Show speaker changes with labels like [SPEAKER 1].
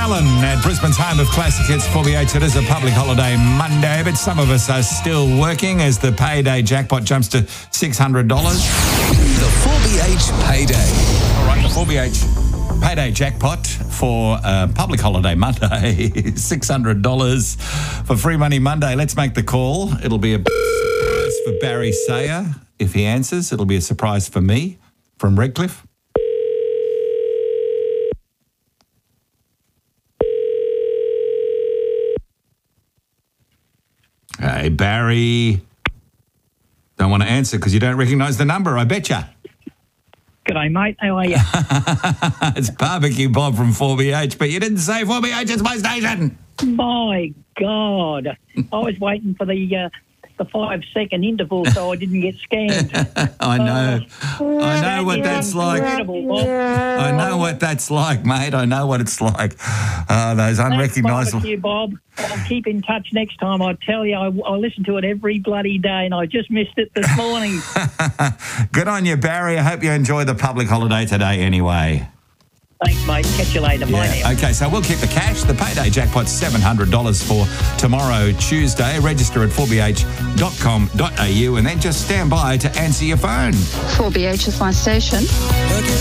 [SPEAKER 1] Allen at Brisbane's home of classic hits 4BH. It is a public holiday Monday, but some of us are still working as the payday jackpot jumps to $600.
[SPEAKER 2] The 4BH Payday.
[SPEAKER 1] All right, the 4BH payday jackpot for public holiday Monday, $600 for Free Money Monday. Let's make the call. It'll be a surprise for Barry Sayer if he answers. It'll be a surprise for me from Redcliffe. Hey, Barry. Don't want to answer because you don't recognise the number, I betcha.
[SPEAKER 3] G'day, mate. How are you?
[SPEAKER 1] It's Barbecue Bob from 4BH, but you didn't say 4BH, it's my station.
[SPEAKER 3] My God. I was waiting for the 5-second interval so I didn't get scanned.
[SPEAKER 1] I know. I know what that's like. I know what that's like, mate. I know what it's like. Those unrecognisable.
[SPEAKER 3] Thanks, Bob. I'll keep in touch next time. I tell you, I listen to it every bloody day and I just missed it this morning.
[SPEAKER 1] Good on you, Barry. I hope you enjoy the public holiday today anyway.
[SPEAKER 3] Thanks, mate. Catch you later. Bye now.
[SPEAKER 1] Okay, so we'll keep the cash. The payday jackpot's $700 for tomorrow, Tuesday. Register at 4bh.com.au and then just stand by to answer your phone.
[SPEAKER 4] 4BH is my station.